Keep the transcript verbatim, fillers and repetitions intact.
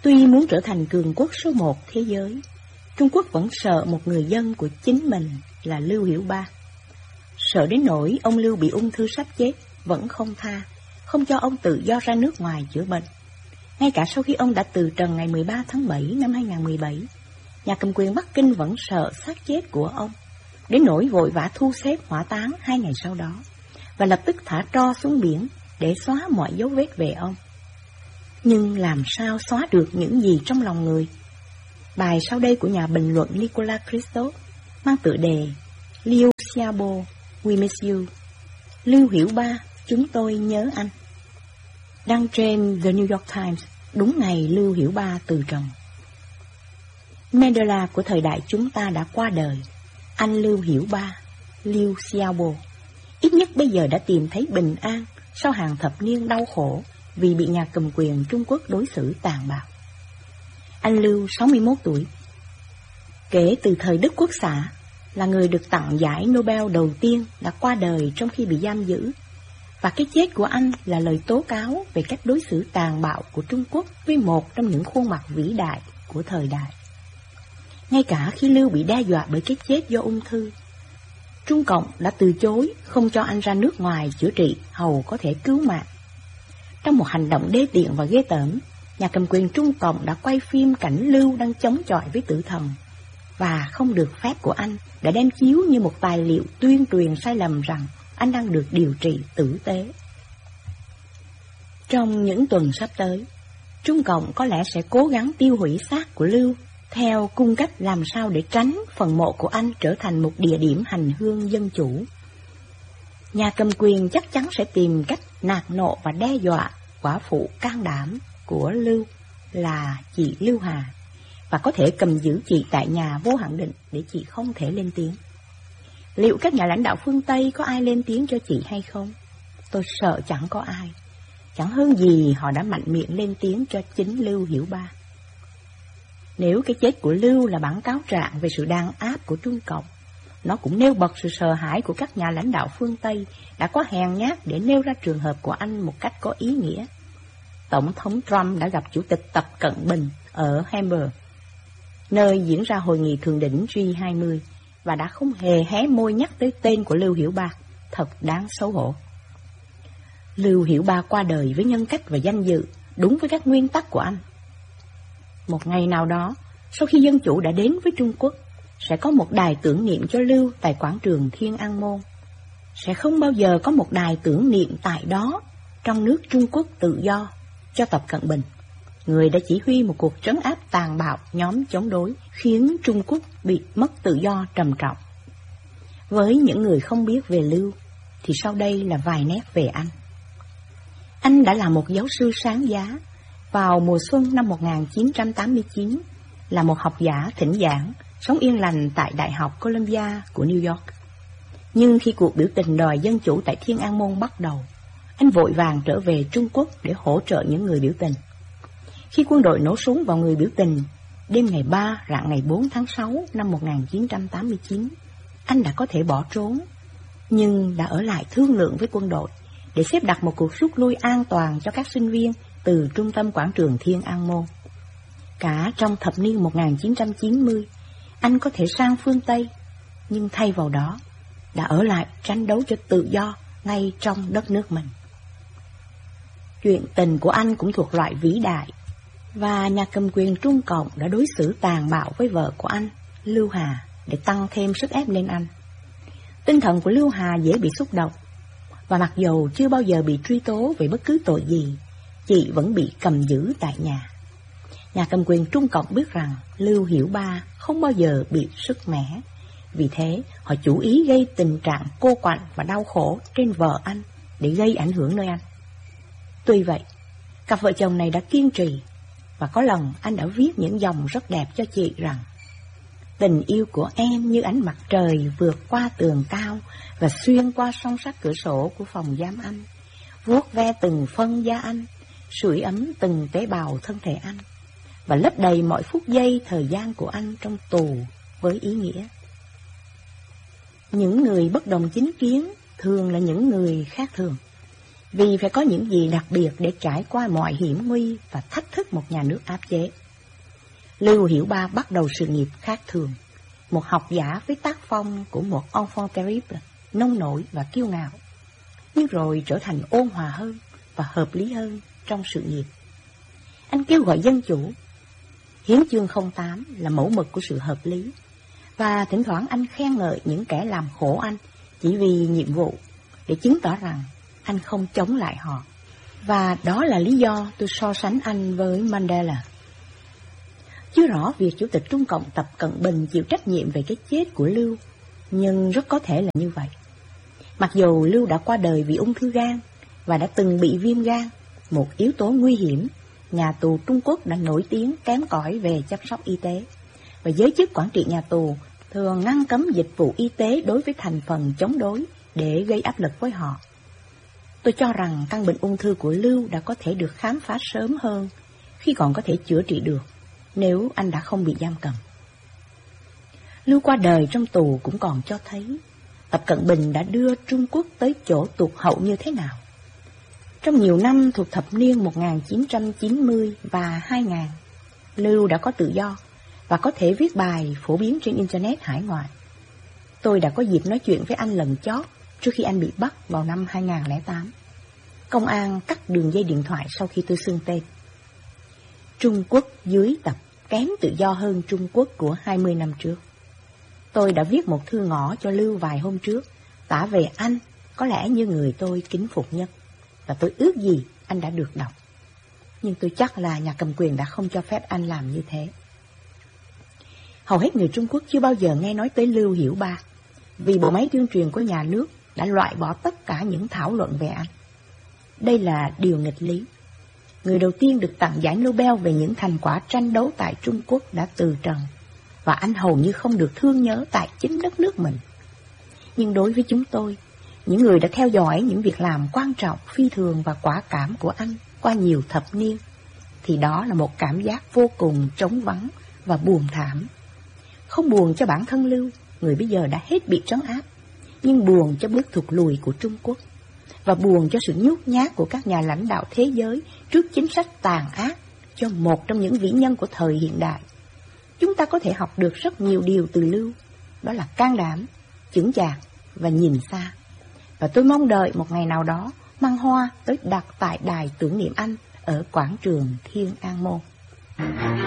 Tuy muốn trở thành cường quốc số một thế giới, Trung Quốc vẫn sợ một người dân của chính mình là Lưu Hiểu Ba. Sợ đến nỗi ông Lưu bị ung thư sắp chết vẫn không tha, không cho ông tự do ra nước ngoài chữa bệnh. Ngay cả sau khi ông đã từ trần ngày mười ba tháng bảy năm hai nghìn không trăm mười bảy, nhà cầm quyền Bắc Kinh vẫn sợ xác chết của ông, đến nỗi vội vã thu xếp hỏa táng hai ngày sau đó, và lập tức thả tro xuống biển để xóa mọi dấu vết về ông. Nhưng làm sao xóa được những gì trong lòng người? Bài sau đây của nhà bình luận Nicolas Christophe mang tựa đề Liu Xiaobo, We Miss You. Lưu Hiểu Ba, chúng tôi nhớ anh. Đăng trên The New York Times đúng ngày Lưu Hiểu Ba từ trần. Mandela của thời đại chúng ta đã qua đời. Anh Lưu Hiểu Ba, Liu Xiaobo, ít nhất bây giờ đã tìm thấy bình an sau hàng thập niên đau khổ vì bị nhà cầm quyền Trung Quốc đối xử tàn bạo. Anh Lưu, sáu mươi mốt tuổi, kể từ thời Đức Quốc xã, là người được tặng giải Nobel đầu tiên đã qua đời trong khi bị giam giữ, và cái chết của anh là lời tố cáo về cách đối xử tàn bạo của Trung Quốc với một trong những khuôn mặt vĩ đại của thời đại. Ngay cả khi Lưu bị đe dọa bởi cái chết do ung thư, Trung Cộng đã từ chối không cho anh ra nước ngoài chữa trị hầu có thể cứu mạng. Trong một hành động đê tiện và ghê tởm, nhà cầm quyền Trung Cộng đã quay phim cảnh Lưu đang chống chọi với tử thần, và không được phép của anh đã đem chiếu như một tài liệu tuyên truyền sai lầm rằng anh đang được điều trị tử tế. Trong những tuần sắp tới, Trung Cộng có lẽ sẽ cố gắng tiêu hủy xác của Lưu theo cung cách làm sao để tránh phần mộ của anh trở thành một địa điểm hành hương dân chủ. Nhà cầm quyền chắc chắn sẽ tìm cách nạt nộ và đe dọa quả phụ can đảm của Lưu là chị Lưu Hà, và có thể cầm giữ chị tại nhà vô hạn định để chị không thể lên tiếng. Liệu các nhà lãnh đạo phương Tây có ai lên tiếng cho chị hay không? Tôi sợ chẳng có ai. Chẳng hơn gì họ đã mạnh miệng lên tiếng cho chính Lưu Hiểu Ba. Nếu cái chết của Lưu là bản cáo trạng về sự đàn áp của Trung Cộng, nó cũng nêu bật sự sợ hãi của các nhà lãnh đạo phương Tây đã có hèn nhát để nêu ra trường hợp của anh một cách có ý nghĩa. Tổng thống Trump đã gặp Chủ tịch Tập Cận Bình ở Hamburg, nơi diễn ra hội nghị thượng đỉnh G hai mươi, và đã không hề hé môi nhắc tới tên của Lưu Hiểu Ba. Thật đáng xấu hổ. Lưu Hiểu Ba qua đời với nhân cách và danh dự đúng với các nguyên tắc của anh. Một ngày nào đó, sau khi dân chủ đã đến với Trung Quốc, sẽ có một đài tưởng niệm cho Lưu tại quảng trường Thiên An Môn. Sẽ không bao giờ có một đài tưởng niệm tại đó, trong nước Trung Quốc tự do, cho Tập Cận Bình, người đã chỉ huy một cuộc trấn áp tàn bạo nhóm chống đối, khiến Trung Quốc bị mất tự do trầm trọng. Với những người không biết về Lưu, thì sau đây là vài nét về anh. Anh đã là một giáo sư sáng giá. Vào mùa xuân năm một nghìn chín trăm tám mươi chín, là một học giả thỉnh giảng, sống yên lành tại Đại học Columbia của New York. Nhưng khi cuộc biểu tình đòi dân chủ tại Thiên An Môn bắt đầu, anh vội vàng trở về Trung Quốc để hỗ trợ những người biểu tình. Khi quân đội nổ súng vào người biểu tình, đêm ngày ba rạng ngày bốn tháng sáu năm một nghìn chín trăm tám mươi chín, anh đã có thể bỏ trốn, nhưng đã ở lại thương lượng với quân đội để xếp đặt một cuộc rút lui an toàn cho các sinh viên từ trung tâm quảng trường Thiên An Môn. Cả trong thập niên một nghìn chín trăm chín mươi, anh có thể sang phương Tây, nhưng thay vào đó đã ở lại tranh đấu cho tự do ngay trong đất nước mình. Chuyện tình của anh cũng thuộc loại vĩ đại, và nhà cầm quyền Trung Cộng đã đối xử tàn bạo với vợ của anh, Lưu Hà, để tăng thêm sức ép lên anh. Tinh thần của Lưu Hà dễ bị xúc động, và mặc dầu chưa bao giờ bị truy tố về bất cứ tội gì, chị vẫn bị cầm giữ tại nhà. Nhà cầm quyền Trung Cộng biết rằng Lưu Hiểu Ba không bao giờ bị sứt mẻ, vì thế họ chủ ý gây tình trạng cô quạnh và đau khổ trên vợ anh để gây ảnh hưởng nơi anh. Tuy vậy, cặp vợ chồng này đã kiên trì, và có lần anh đã viết những dòng rất đẹp cho chị rằng: tình yêu của em như ánh mặt trời vượt qua tường cao và xuyên qua song sắt cửa sổ của phòng giam anh, vuốt ve từng phân da anh, sưởi ấm từng tế bào thân thể anh, và lấp đầy mọi phút giây thời gian của anh trong tù với ý nghĩa. Những người bất đồng chính kiến thường là những người khác thường. vì phải có những gì đặc biệt để trải qua mọi hiểm nguy và thách thức một nhà nước áp chế. Lưu Hiểu Ba bắt đầu sự nghiệp khác thường, một học giả với tác phong của một enfant terrible, nông nổi và kiêu ngạo, nhưng rồi trở thành ôn hòa hơn và hợp lý hơn trong sự nghiệp. Anh kêu gọi dân chủ. Hiến chương không tám là mẫu mực của sự hợp lý, và thỉnh thoảng anh khen ngợi những kẻ làm khổ anh chỉ vì nhiệm vụ, để chứng tỏ rằng anh không chống lại họ. Và đó là lý do tôi so sánh anh với Mandela. Chưa rõ việc Chủ tịch Trung Cộng Tập Cận Bình chịu trách nhiệm về cái chết của Lưu, nhưng rất có thể là như vậy. Mặc dù Lưu đã qua đời vì ung thư gan và đã từng bị viêm gan, một yếu tố nguy hiểm, nhà tù Trung Quốc đã nổi tiếng kém cỏi về chăm sóc y tế, và giới chức quản trị nhà tù thường ngăn cấm dịch vụ y tế đối với thành phần chống đối để gây áp lực với họ. Tôi cho rằng căn bệnh ung thư của Lưu đã có thể được khám phá sớm hơn, khi còn có thể chữa trị được, nếu anh đã không bị giam cầm. Lưu qua đời trong tù cũng còn cho thấy Tập Cận Bình đã đưa Trung Quốc tới chỗ tụt hậu như thế nào. Trong nhiều năm thuộc thập niên một nghìn chín trăm chín mươi và hai nghìn, Lưu đã có tự do và có thể viết bài phổ biến trên Internet hải ngoại. Tôi đã có dịp nói chuyện với anh lần chót trước khi anh bị bắt vào năm hai nghìn không trăm lẻ tám. Công an cắt đường dây điện thoại sau khi tôi xưng tên. Trung Quốc dưới Tập kém tự do hơn Trung Quốc của hai mươi năm trước. Tôi đã viết một thư ngỏ cho Lưu vài hôm trước, tả về anh có lẽ như người tôi kính phục nhất, và tôi ước gì anh đã được đọc. Nhưng tôi chắc là nhà cầm quyền đã không cho phép anh làm như thế. Hầu hết người Trung Quốc chưa bao giờ nghe nói tới Lưu Hiểu Ba, vì bộ máy tuyên truyền của nhà nước đã loại bỏ tất cả những thảo luận về anh. Đây là điều nghịch lý. Người đầu tiên được tặng giải Nobel về những thành quả tranh đấu tại Trung Quốc đã từ trần, và anh hầu như không được thương nhớ tại chính đất nước mình. Nhưng đối với chúng tôi, những người đã theo dõi những việc làm quan trọng, phi thường và quả cảm của anh qua nhiều thập niên, thì đó là một cảm giác vô cùng trống vắng và buồn thảm. Không buồn cho bản thân Lưu, người bây giờ đã hết bị trấn áp, nhưng buồn cho bước thụt lùi của Trung Quốc, và buồn cho sự nhút nhát của các nhà lãnh đạo thế giới trước chính sách tàn ác cho một trong những vĩ nhân của thời hiện đại. Chúng ta có thể học được rất nhiều điều từ Lưu, đó là can đảm, chững chạc và nhìn xa. Và tôi mong đợi một ngày nào đó mang hoa tới đặt tại đài tưởng niệm anh ở quảng trường Thiên An Môn.